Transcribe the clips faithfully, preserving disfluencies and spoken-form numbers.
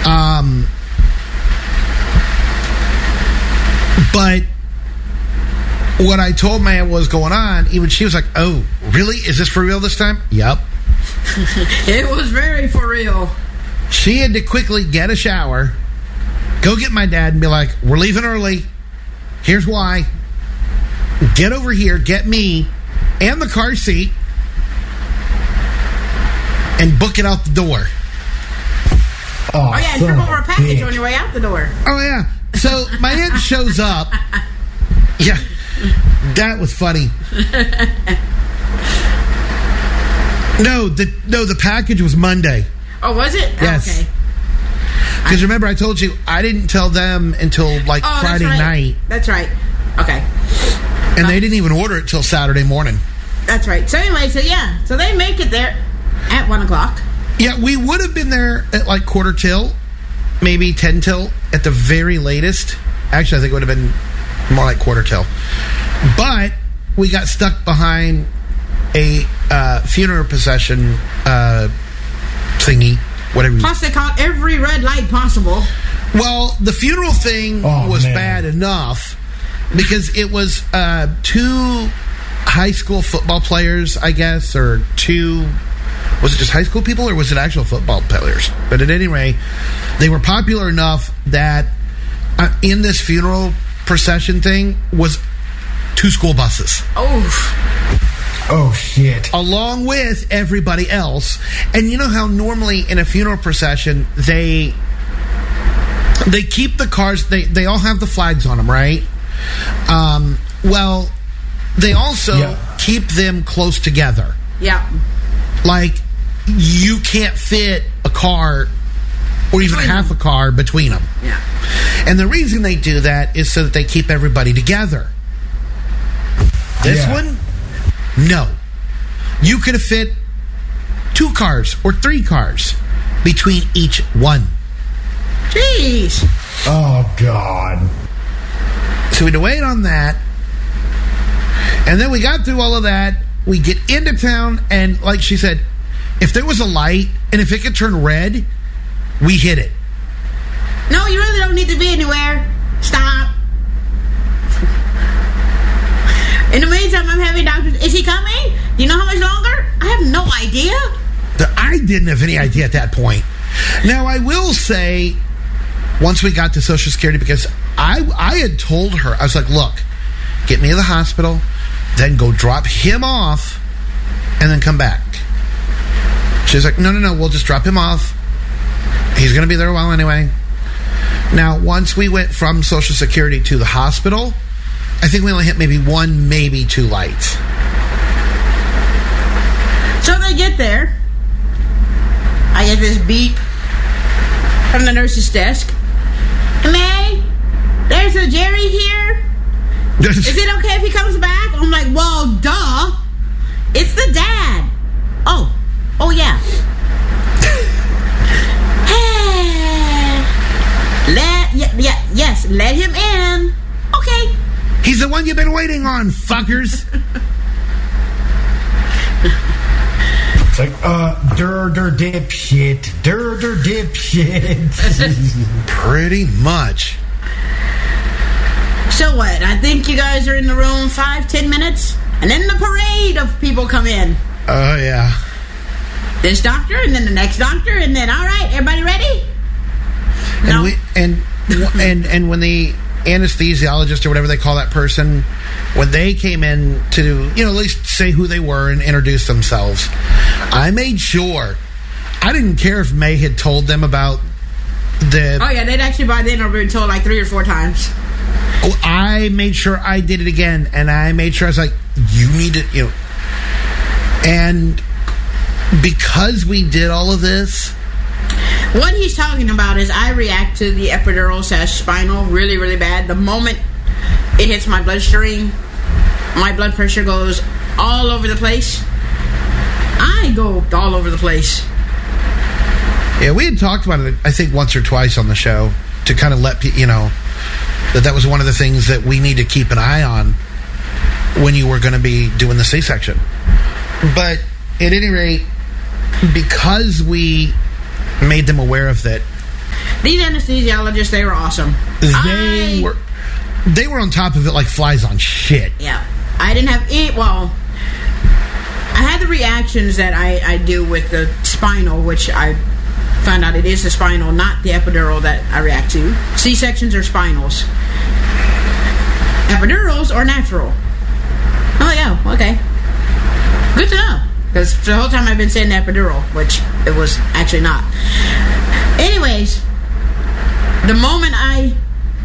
Um, but what I told Maya was going on, even she was like, oh, really? Is this for real this time? Yep. It was very for real. She had to quickly get a shower, go get my dad and be like, we're leaving early. Here's why. Get over here, get me and the car seat, and book it out the door. Oh, oh yeah, and trip over a package bitch. on your way out the door. Oh, yeah. So my aunt shows up. Yeah, that was funny. No, the no, the package was Monday. Oh, was it? Yes. Okay. Because remember, I told you I didn't tell them until like oh, Friday that's right. night. That's right. Okay. And um, they didn't even order it till Saturday morning. That's right. So anyway, so yeah, so they make it there at one o'clock. Yeah, we would have been there at like quarter till, maybe ten till at the very latest. Actually, I think it would have been more like quarter till. But we got stuck behind a uh, funeral procession uh, thingy, whatever. Plus, they caught every red light possible. Well, the funeral thing oh, was man. bad enough because it was uh, two high school football players, I guess, or two... Was it just high school people or was it actual football players? But at any rate, they were popular enough that uh, in this funeral procession thing was two school buses. Oh. Oh, shit. Along with everybody else. And you know how normally in a funeral procession, they they keep the cars, they, they all have the flags on them, right? Um, well, they also yeah. keep them close together. Yeah. Like, you can't fit a car or even between half them. a car between them. Yeah. And the reason they do that is so that they keep everybody together. This yeah. one, no. You could have fit two cars or three cars between each one. Jeez. Oh, God. So we had to wait on that. And then we got through all of that. We get into town, and like she said, if there was a light, and if it could turn red, we hit it. No, you really don't need to be anywhere. Stop. In the meantime, I'm having doctors. Is he coming? Do you know how much longer? I have no idea. I didn't have any idea at that point. Now, I will say, once we got to Social Security, because I, I had told her, I was like, look, get me to the hospital, then go drop him off, and then come back. She's like, no, no, no, we'll just drop him off. He's going to be there a while anyway. Now, once we went from Social Security to the hospital, I think we only hit maybe one, maybe two lights. So they get there. I get this beep from the nurse's desk. May, there's a Jerry here. Is it okay if he comes back? I'm like, well, duh. It's the dad. Oh. Oh, yeah. let, yeah, yeah, yes, let him in. Okay. He's the one you've been waiting on, fuckers. It's like, uh, dur, dur, dipshit. Dur, dur, dipshit. Pretty much. So what? I think you guys are in the room five, ten minutes, and then the parade of people come in. Oh, yeah. This doctor, and then the next doctor, and then, all right, everybody ready? And No. we, and, and, and when the anesthesiologist or whatever they call that person, when they came in to, you know, at least say who they were and introduce themselves, I made sure. I didn't care if May had told them about the... Oh, yeah, they'd actually by then have been told like three or four times. I made sure I did it again, and I made sure I was like, you need to, you know. And because we did all of this... What he's talking about is I react to the epidural slash spinal really, really bad. The moment it hits my bloodstream, my blood pressure goes all over the place. I go all over the place. Yeah, we had talked about it, I think, once or twice on the show to kind of let people, you know, that that was one of the things that we need to keep an eye on when you were going to be doing the C-section. But at any rate, because we made them aware of that, These anesthesiologists, they were awesome. They I, were they were on top of it like flies on shit. Yeah. I didn't have any, well, I had the reactions that I, I do with the spinal, which I found out it is the spinal, not the epidural that I react to. C-sections are spinals. Epidurals are natural. Oh, yeah, okay. Good to know. Because the whole time I've been saying epidural, which it was actually not. Anyways, the moment I...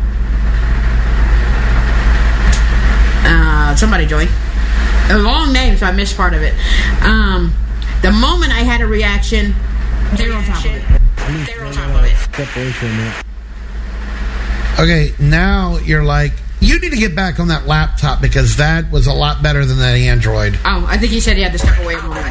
Uh, somebody joined. A long name, so I missed part of it. Um, the moment I had a reaction, they were on top of it. They were on top of it. Step away from it. Okay, now you're like, you need to get back on that laptop because that was a lot better than that Android. Oh, I think he said he had to step away a moment.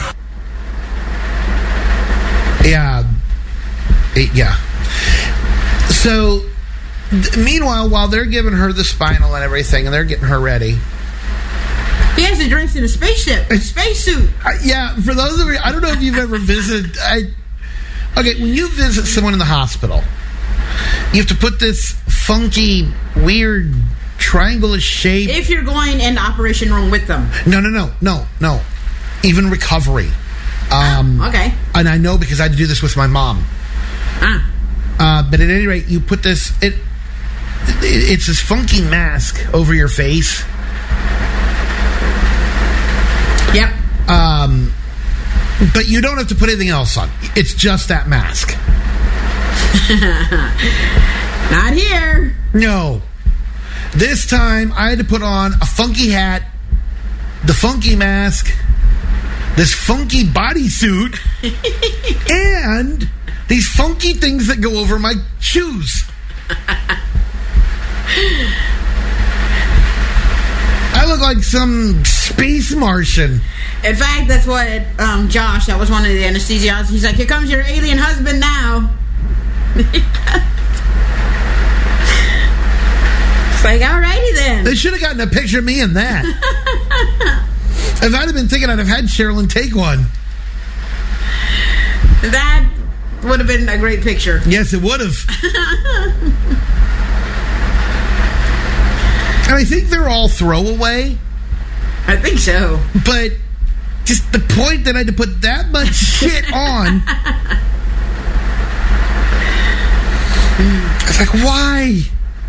Yeah. Yeah. So, th- meanwhile, while they're giving her the spinal and everything, and they're getting her ready. He has to dress in a spaceship, a spacesuit. I, yeah, for those of you, I don't know if you've ever visited. I, okay, when you visit someone in the hospital, you have to put this funky, weird, triangle shape. If you're going in the operation room with them. No, no, no, no, no. Even recovery. Um, oh, okay. And I know because I had to do this with my mom. Ah. Uh, but at any rate, you put this. It, it it's this funky mask over your face. Yep. Um, but you don't have to put anything else on. It's just that mask. Not here. No. This time, I had to put on a funky hat, the funky mask, this funky bodysuit, and these funky things that go over my shoes. I look like some space Martian. In fact, that's what um, Josh, that was one of the anesthesiologists, he's like, here comes your alien husband now. It's like, alrighty then. They should have gotten a picture of me in that. If I'd have been thinking, I'd have had Sherilyn take one. That would have been a great picture. Yes, it would have. And I think they're all throwaway. I think so. But just the point that I had to put that much shit on. It's like, why?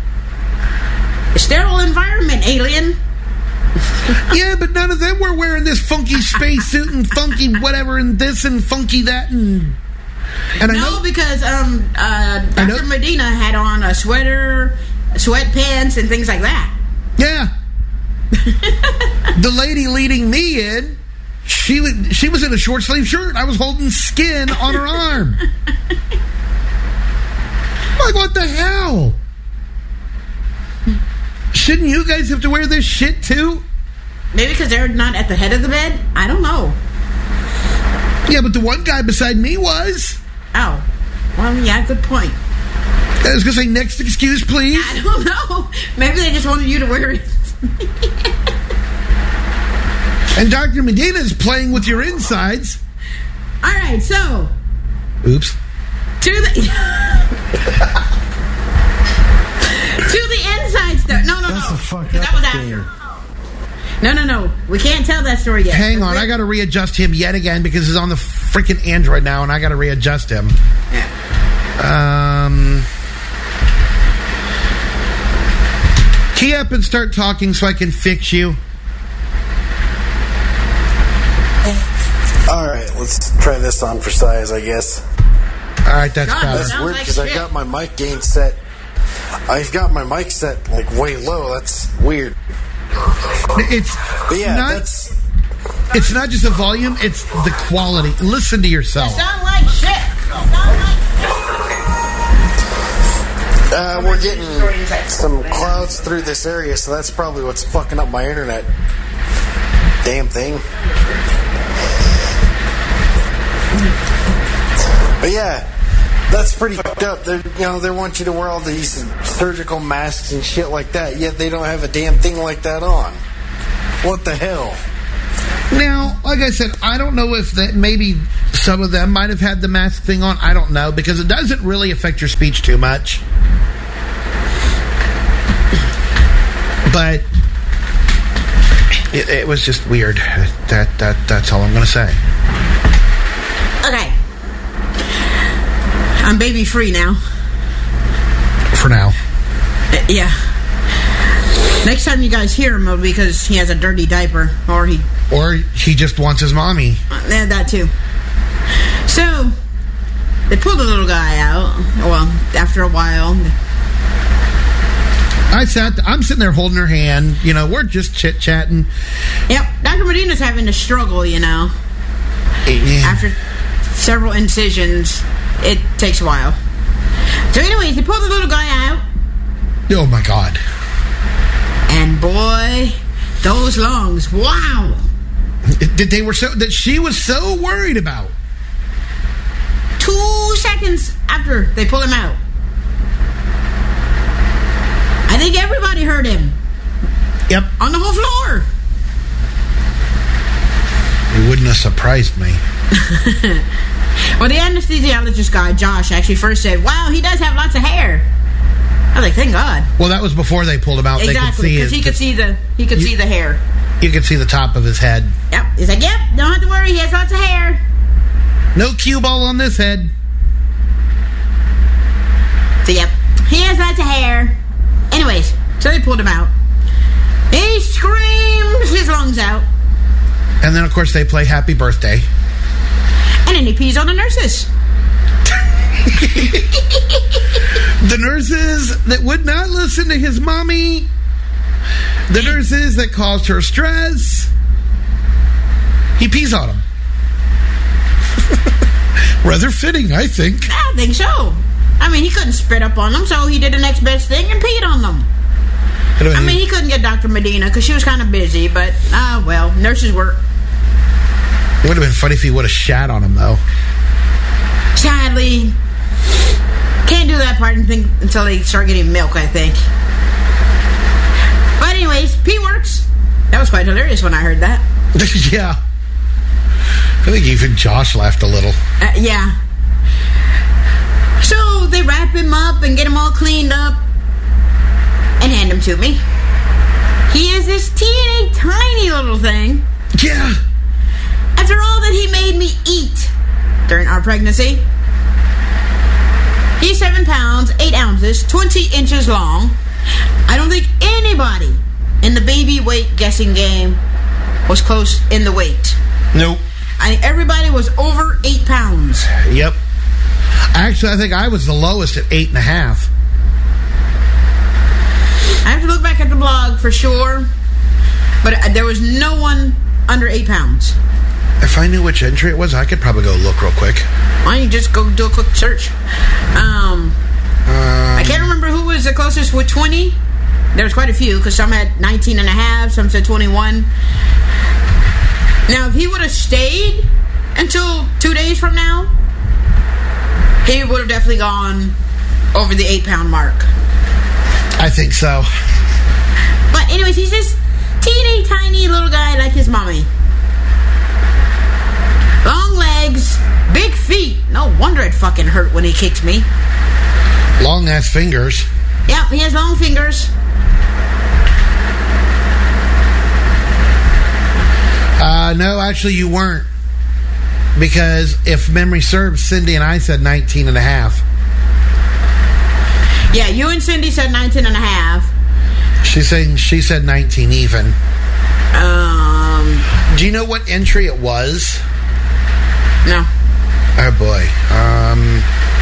A sterile environment, alien. Yeah, but none of them were wearing this funky spacesuit and funky whatever and this and funky that and... and I no, know, because um, uh, Doctor Medina had on a sweater, sweatpants, and things like that. Yeah. The lady leading me in, she was, she was in a short sleeve shirt. I was holding skin on her arm. Like, what the hell? Shouldn't you guys have to wear this shit too? Maybe because they're not at the head of the bed? I don't know. Yeah, but the one guy beside me was. Oh. Well, yeah, good point. I was going to say, next excuse, please. I don't know. Maybe they just wanted you to wear it. And Doctor Medina is playing with your insides. All right, so. Oops. To the. To the inside stuff. No, no, That's no. a fucked That up was thing. after. No, no, no. We can't tell that story yet. Hang on, I got to readjust him yet again because he's on the freaking Android now, and I got to readjust him. Yeah. Um, key up and start talking so I can fix you. All right, let's try this on for size, I guess. All right, that's God, better. That's Sounds weird like because I shit. got my mic gain set. I've got my mic set like way low. That's weird. It's But yeah, not. that's It's not just the volume; it's the quality. Listen to yourself. Sound like shit. Sound like uh, we're getting some clouds through this area, so that's probably what's fucking up my internet. Damn thing. But yeah, that's pretty fucked up. They're, you know, they want you to wear all these surgical masks and shit like that, yet they don't have a damn thing like that on. What the hell? Now, like I said, I don't know if that maybe some of them might have had the mask thing on. I don't know, because it doesn't really affect your speech too much. But it, it was just weird. That that that's all I'm going to say. Okay. I'm baby free now. For now. Uh, yeah. Next time you guys hear him, it'll be because he has a dirty diaper, or he... Or he just wants his mommy. Uh, that too. So, they pulled the little guy out. Well, after a while. I sat, I'm sitting there holding her hand. You know, we're just chit-chatting. Yep. Doctor Medina's having to struggle, you know. Yeah. After several incisions, it takes a while. So anyways, they pulled the little guy out. Oh, my God. And boy, those lungs, wow. That they were so, that she was so worried about. Two seconds after they pulled him out. I think everybody heard him. Yep. On the whole floor. It wouldn't have surprised me. Well, the anesthesiologist guy, Josh, actually first said, wow, he does have lots of hair. I was like, thank God. Well, that was before they pulled him out. Exactly, because he could see the he could you, see the hair. You could see the top of his head. Yep. He's like, yep, don't have to worry, he has lots of hair. No cue ball on this head. So, yep, he has lots of hair. Anyways, so they pulled him out. He screams his lungs out. And then, of course, they play Happy Birthday. And then he pees on the nurses. The nurses that would not listen to his mommy. The nurses that caused her stress. He pees on them. Rather fitting, I think. I think so. I mean, he couldn't spit up on them, so he did the next best thing and peed on them. I mean, he couldn't get Doctor Medina because she was kind of busy, but, ah, well, nurses were... It would have been funny if he would have shat on him, though. Sadly, can't do that part until they start getting milk, I think. But anyways, pee works. That was quite hilarious when I heard that. Yeah. I think even Josh laughed a little. Uh, yeah. So they wrap him up and get him all cleaned up and hand him to me. He is this teeny tiny little thing. Yeah. After all that he made me eat during our pregnancy. He's seven pounds, eight ounces, twenty inches long. I don't think anybody in the baby weight guessing game was close in the weight. Nope. I think everybody was over eight pounds. Yep. Actually, I think I was the lowest at eight and a half. I have to look back at the blog for sure, but there was no one under eight pounds. If I knew which entry it was, I could probably go look real quick. Why don't you just go do a quick search? Um, um, I can't remember who was the closest with twenty. There was quite a few, because some had nineteen and a half, some said twenty-one. Now, if he would have stayed until two days from now, he would have definitely gone over the eight-pound mark. I think so. But anyways, he's this teeny tiny little guy like his mommy. Long legs, big feet. No wonder it fucking hurt when he kicked me. Long ass fingers. Yeah, he has long fingers. Uh, no, actually you weren't. Because if memory serves, Cindy and I said nineteen and a half. Yeah, you and Cindy said nineteen and a half. She's saying she said nineteen even. Um. Do you know what entry it was? No. Oh boy. Um.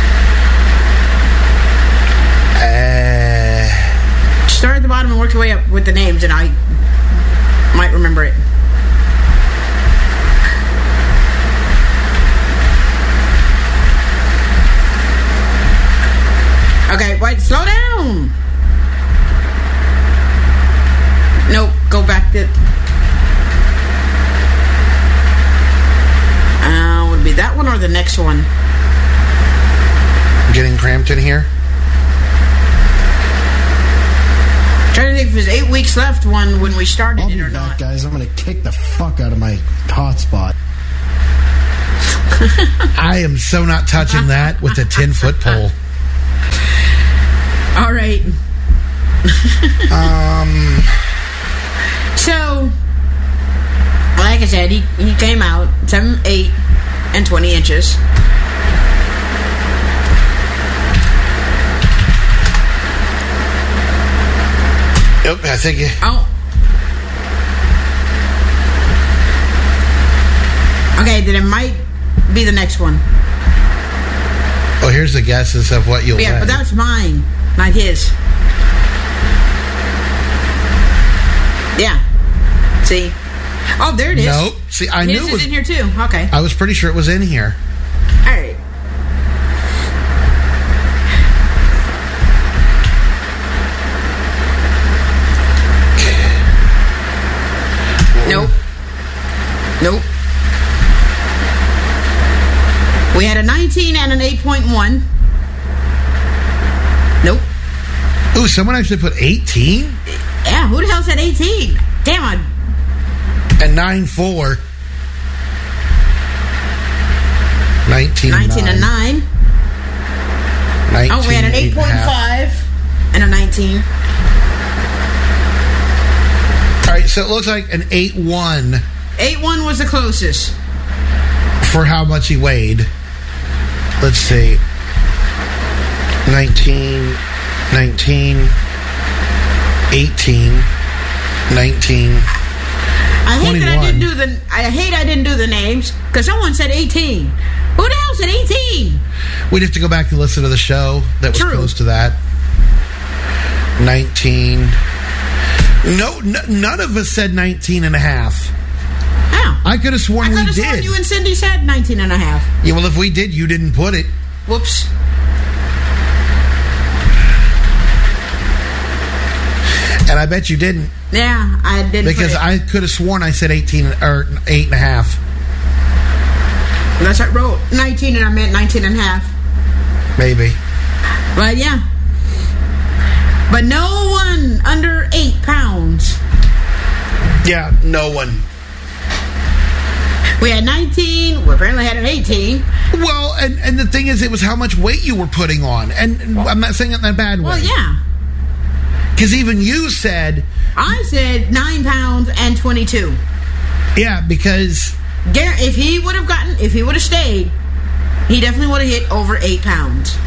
Uh. Start at the bottom and work your way up with the names, and I might remember it. Okay, wait, slow down. Nope, go back to... Uh, would it be that one or the next one? Getting cramped in here? Trying to think if there's eight weeks left one when we started I'll it be or back, not. guys. I'm going to kick the fuck out of my hotspot. I am so not touching that with a ten-foot pole. All right. um. So, like I said, he, he came out seven, eight, and twenty inches. Yep, I think it. Oh. Okay, then it might be the next one. Oh, here's the guesses of what you'll Yeah, weigh. but that's mine, not his. Yeah. See? Oh, there it is. Nope. See, I his knew it is was in here too. Okay. I was pretty sure it was in here. All right. Nope. Nope. We had a nineteen and an eight point one. Nope. Ooh, someone actually put eighteen? Yeah, who the hell said eighteen? Damn, I... And nine four. nineteen, nineteen and nine. nineteen, Oh, we had an eight point five and a nineteen. All right, so it looks like an eight one. eight one was the closest. For how much he weighed. Let's see. nineteen, nineteen, eighteen, nineteen. I hate that I twenty-one. didn't do the. I hate I didn't do the names because someone said eighteen. Who the hell said eighteen? We'd have to go back and listen to the show that was True. close to that. nineteen. No, n- none of us said nineteen and a half. How? I could have sworn I we could have sworn did. you and Cindy said nineteen and a half. Yeah, well, if we did, you didn't put it. Whoops. And I bet you didn't. Yeah, I didn't. Because put it. I could have sworn I said eighteen or eight and a half. That's what I wrote. nineteen and I meant nineteen and a half. Maybe. But yeah. But no one under eight pounds. Yeah, no one. We had nineteen. We apparently had an eighteen. Well, and, and the thing is, it was how much weight you were putting on. And, and I'm not saying it in a bad way. Well, yeah. Because even you said... I said nine pounds and twenty-two. Yeah, because... Gar- If he would have gotten, if he would have stayed, he definitely would have hit over eight pounds.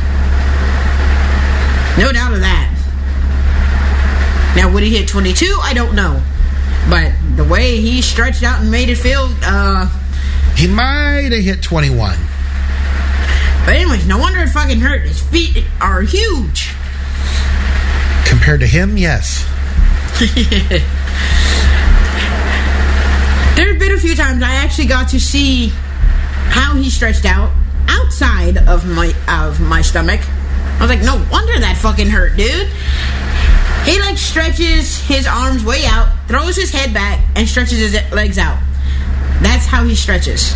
No doubt of that. Now, would he hit twenty-two? I don't know. But the way he stretched out and made it feel, uh... He might have hit twenty-one. But anyways, no wonder it fucking hurt. His feet are huge. Compared to him, yes. There's been a few times I actually got to see how he stretched out outside of my of my stomach. I was like, no wonder that fucking hurt, dude. He like stretches his arms way out, throws his head back, and stretches his legs out. That's how he stretches.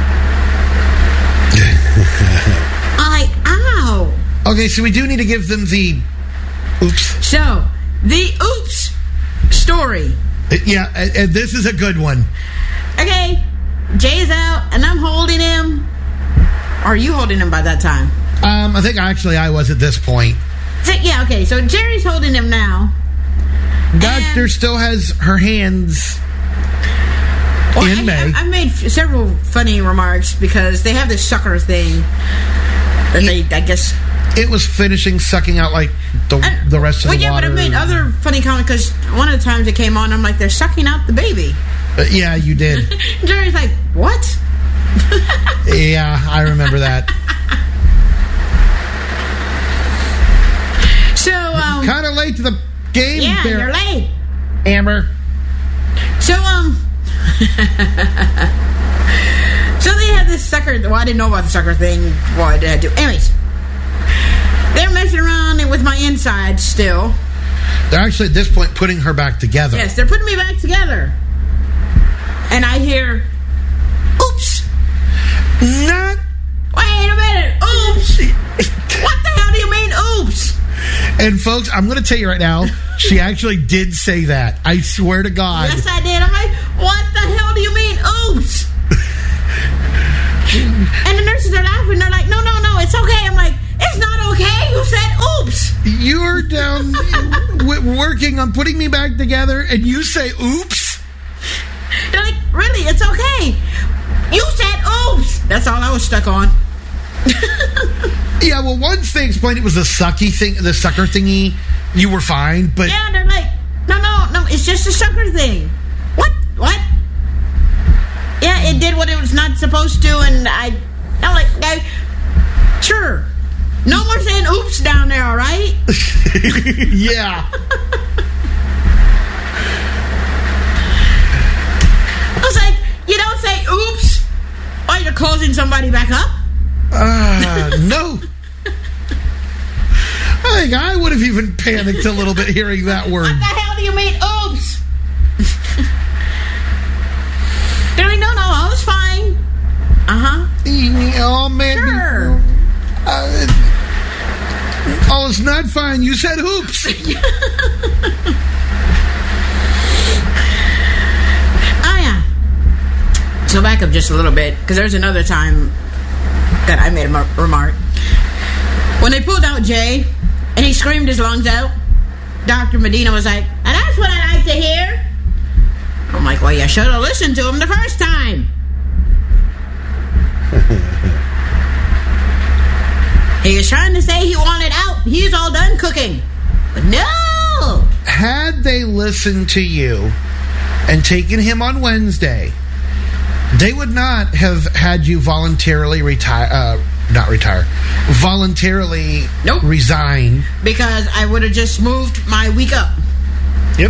I'm like, ow. Okay, so we do need to give them the... Oops. So, the oops story. Yeah, and, and this is a good one. Okay, Jay's out, and I'm holding him. Or are you holding him by that time? Um, I think actually I was at this point. So, yeah, okay, so Jerry's holding him now. Doctor And- still has her hands Well, in I, May. I, I made f- several funny remarks because they have this sucker thing that they, I guess... It was finishing sucking out like the I- the rest of well, the yeah, water. but I made other funny comments because one of the times it came on, I'm like, they're sucking out the baby. Uh, yeah, you did. Jerry's like, what? Yeah, I remember that. So, um... Kind of late to the game yeah, there, you're late. Amber. So, um... so they had this sucker... Well, I didn't know about the sucker thing. Well, I had to. Anyways. They're messing around with my insides still. They're actually at this point putting her back together. Yes, they're putting me back together. And I hear... Oops. Not. Wait a minute. Oops. What the hell do you mean, oops? And folks, I'm going to tell you right now, she actually did say that. I swear to God. Yes, I did. I'm like, what the hell do you mean, oops? it's okay. I'm like, it's not okay. You said oops. You're down w- working on putting me back together, and you say oops? They're like, really? It's okay. You said oops. That's all I was stuck on. Yeah, well, once they explained it was the sucky thing, the sucker thingy, you were fine, but... Yeah, they're like, no, no, no, it's just a sucker thing. What? What? Yeah, it did what it was not supposed to, and I... I'm like, I, sure. No more saying oops down there, all right? Yeah. I was like, you don't say oops while you're closing somebody back up? Uh, no. I think I would have even panicked a little bit hearing that word. What the hell do you mean, oops? They're like, no, no, I was fine. Uh-huh. Oh, man. Sure. Uh, oh, it's not fine. You said oops. Oh, yeah. So back up just a little bit, because there's another time that I made a mar- remark. When they pulled out Jay, and he screamed his lungs out, Doctor Medina was like, and that's what I like to hear. I'm like, well, you should have listened to him the first time. He was trying to say he wanted out. He's all done cooking. But no! Had they listened to you and taken him on Wednesday, they would not have had you voluntarily retire, uh, not retire, voluntarily Nope. resign. Because I would have just moved my week up. Yep.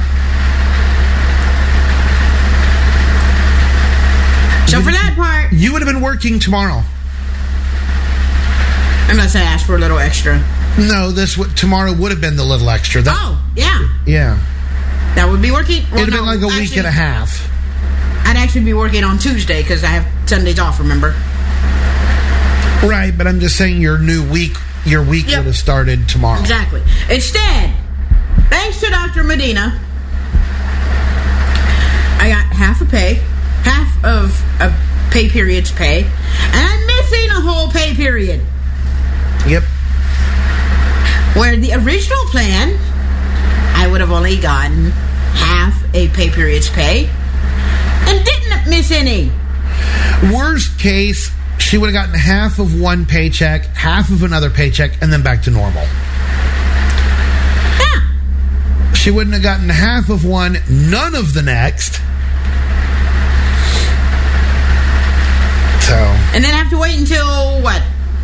So for that part, You would have been working tomorrow. unless I asked for a little extra. No, this w- tomorrow would have been the little extra. That, Oh, yeah. Yeah. That would be working. Well, It'd have no, been like a week actually, and a half. I'd actually be working on Tuesday because I have Sundays off, remember? Right, but I'm just saying your new week, your week Yep. would have started tomorrow. Exactly. Instead, thanks to Doctor Medina, I got half a pay, half of a pay period's pay, and I'm missing a whole pay period. Yep. Where the original plan, I would have only gotten half a pay period's pay and didn't miss any. Worst case, she would have gotten half of one paycheck, half of another paycheck, and then back to normal. Yeah. She wouldn't have gotten half of one, none of the next. So. And then have to wait until, what?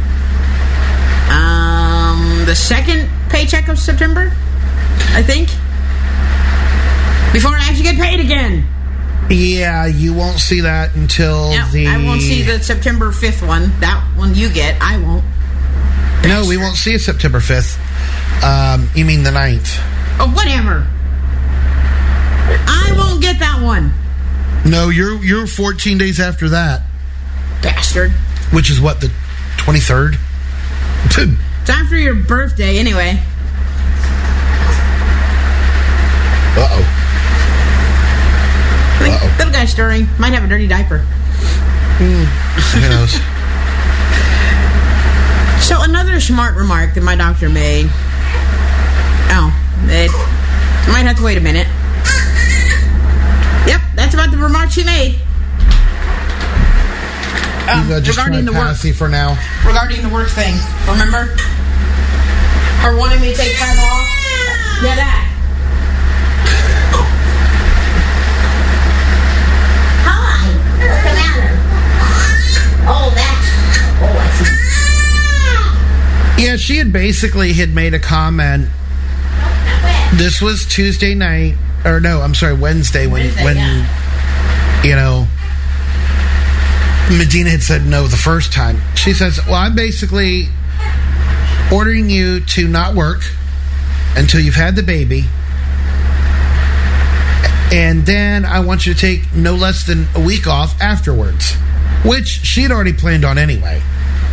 Um, the second paycheck of September, I think. Before I actually get paid again. Yeah, you won't see that until Yeah, the... I won't see the September fifth one. That one you get, I won't. No, we won't see it September fifth. Um, you mean the ninth. Oh, whatever. I won't get that one. No, you're you're fourteen days after that. Bastard. Which is what, the twenty-third? It's after your birthday, anyway. Uh-oh. Like, little guy stirring. Might have a dirty diaper. Mm, who knows? So another smart remark that my doctor made. Oh, it might have to wait a minute. Yep, that's about the remark she made. Um, you just regarding the work. Passy for now. Regarding the work thing, remember? Her wanting me to take time off. Yeah, that. Hi. What's the matter? Oh, that's. Oh, I see. Yeah, she had basically had made a comment. This was Tuesday night, or no, I'm sorry, Wednesday when Wednesday, when yeah. you know Medina had said no the first time. She says, "Well, I'm basically ordering you to not work until you've had the baby, and then I want you to take no less than a week off afterwards," which she had already planned on anyway.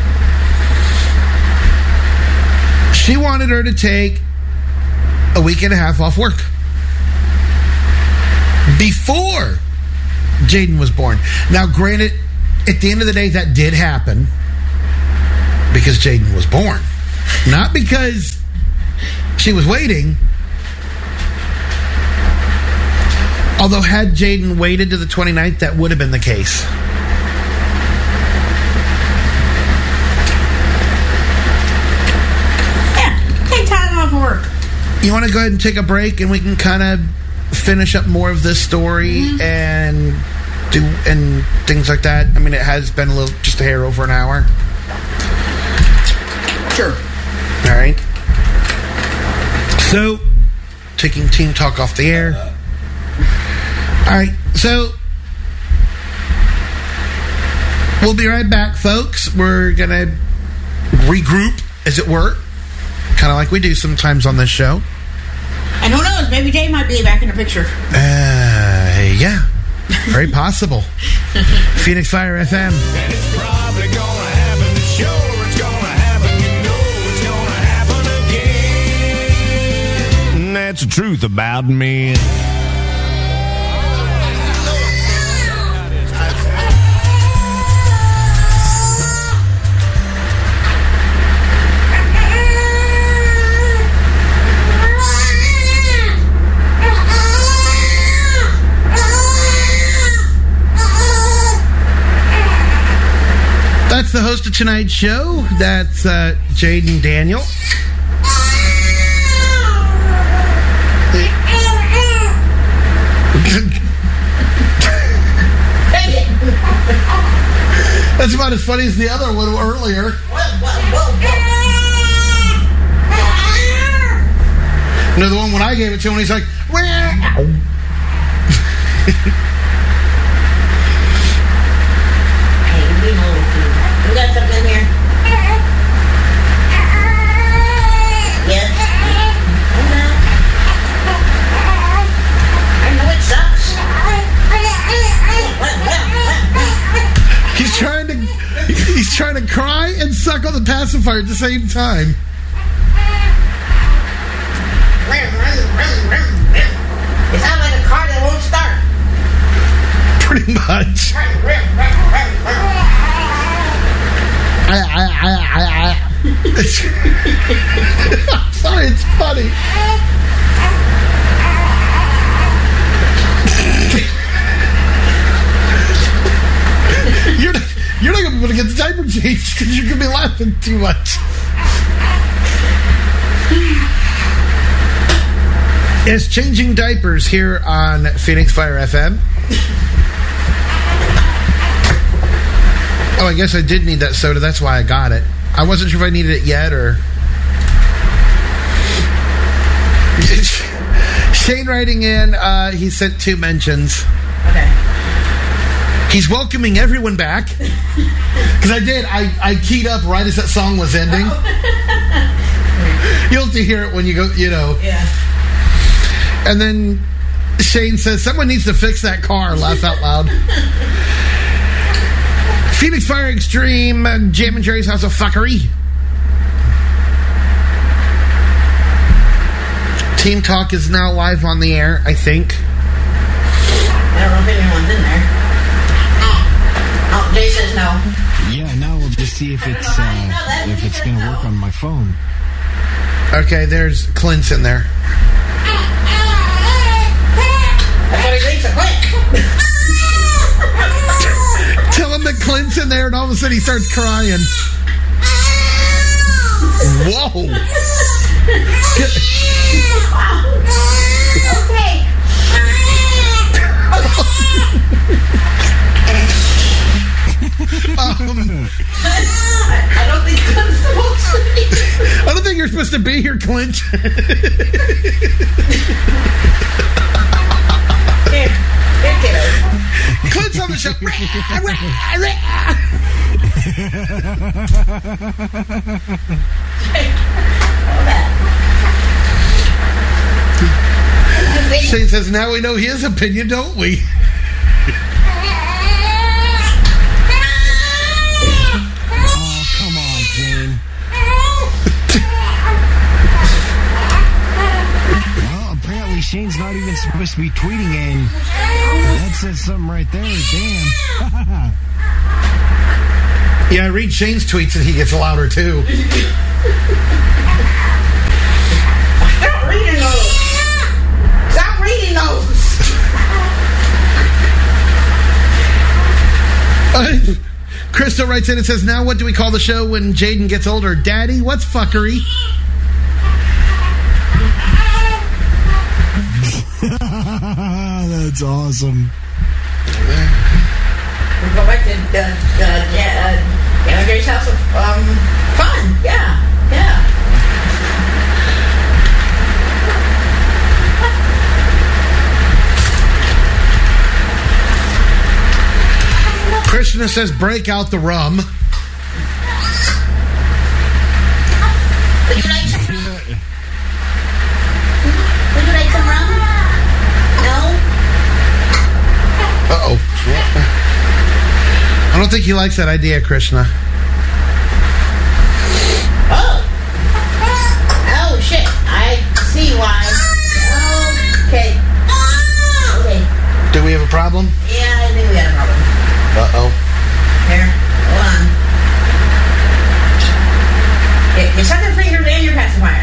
She wanted her to take a week and a half off work before Jaden was born. Now, granted, at the end of the day, that did happen. because Jaden was born. Not because she was waiting. Although had Jaden waited to the twenty-ninth, that would have been the case. Yeah, take time off work. You want to go ahead and take a break and we can kind of finish up more of this story mm-hmm. and do and things like that? I mean, it has been a little, just a hair over an hour. Sure. All right. So, taking Team Talk off the air. All right. So, we'll be right back, folks. We're going to regroup, as it were, kind of like we do sometimes on this show. And who knows, maybe Jay might be back in the picture. Uh, yeah. Very possible. Phoenix Fire F M. And it's probably gonna happen. The show it's gonna happen. You know it's gonna happen again. And that's the truth about me. That's the host of tonight's show. That's uh, Jaden Daniel. That's about as funny as the other one earlier. No, the one when I gave it to him, he's like, we got something in here. Yes. I know it sucks. He's trying to he's trying to cry and suck on the pacifier at the same time. It sounds like a car that won't start. Pretty much. I, I, I, I, I. I'm sorry, it's funny. you're not, you're not going to be able to get the diaper changed because you're going to be laughing too much. It's Changing Diapers here on Phoenix Fire F M. Oh, I guess I did need that soda. That's why I got it. I wasn't sure if I needed it yet or... Shane writing in, uh, he sent two mentions. Okay. He's welcoming everyone back. Because I did. I, I keyed up right as that song was ending. Oh. You'll have to hear it when you go, you know. Yeah. And then Shane says, someone needs to fix that car. Laugh out loud. Phoenix Fire Extreme, uh, Jam and Jerry's House of Fuckery. Team Talk is now live on the air, I think. I don't know if anyone's in there. Oh, Jay says no. Yeah, now we'll just see if it's uh, if it's going to work on my phone. Okay, there's Clint's in there. That's what he thinks of Clint. Tell him that Clint's in there, and all of a sudden he starts crying. Whoa. Okay. um, I don't think Clint's supposed to be. I don't think you're supposed to be here, Clint. Here, here, kiddo. Clint's on the show. Shane says, now we know his opinion, don't we? Oh, come on, Jane. Well, apparently Shane's not even supposed to be tweeting, and that says something right there. Damn. Yeah, I read Shane's tweets and he gets louder too. Stop reading those. Stop reading those. Crystal writes in and says, now what do we call the show when Jaden gets older? Daddy, what's fuckery? That's awesome. We go back to uh, uh, yeah, uh, Anna Grace's House of um, Fun. Yeah, yeah. Krishna says, break out the rum. Would you like some rum? Would you like some rum? No? Uh-oh. I don't think he likes that idea, Krishna. Oh. Oh, shit. I see why. Okay. Okay. Do we have a problem? Yeah, I knew we had a problem. Uh-oh. Here, hold on. Okay, you suck your fingers and your pacifier.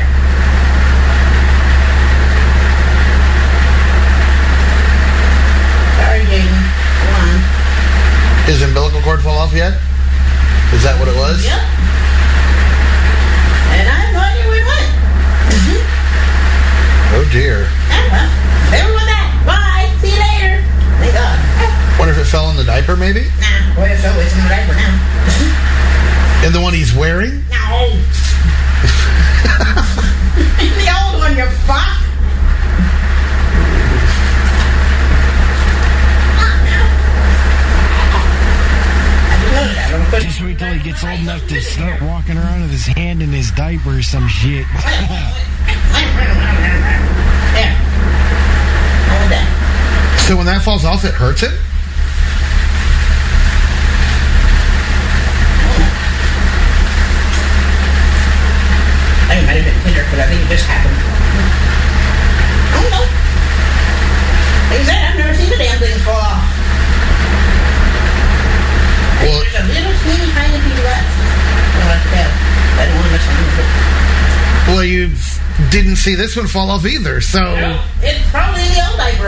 Sorry, Jaden. Hold on. His umbilical cord fall off yet? Is that what it was? Yep. And I have no idea where it went. Mm-hmm. Oh, dear. Ah, well, never with that. Bye. See you later. Thank God. Wonder if it fell in the diaper, maybe? Nah, what if so? It's in the diaper now. In the one he's wearing? No. The old one, you fuck. Just wait till he gets old enough to start walking around with his hand in his diaper or some shit. There. Hold that. So when that falls off, it hurts it? I think it might have been Tinder, but I think it just happened. I don't know. Like I said, I've never seen the damn thing fall off. Well, There's a little teeny tiny piece left. Well, that's bad. I don't want to mess around with it. well, you didn't see this one fall off either, so... No, it's probably the old diaper.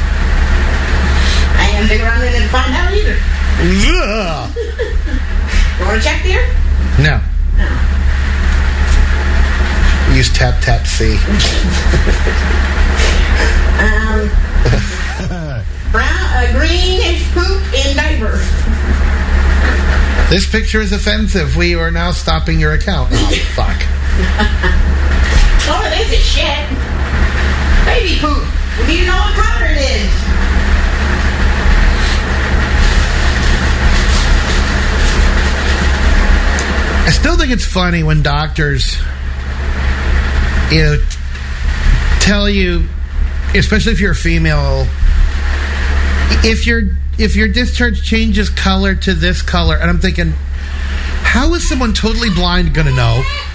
I ain't gonna dig around in it and find out either. Ugh. You want to check there? No. No. Use tap, tap, see. Um, brown, uh, greenish poop in diaper. This picture is offensive. We are now stopping your account. Oh, fuck. Oh, this is shit. Baby poop. Do you know what color it is? I still think it's funny when doctors, you know, tell you, especially if you're a female, if your if your discharge changes color to this color, and I'm thinking, how is someone totally blind going to know?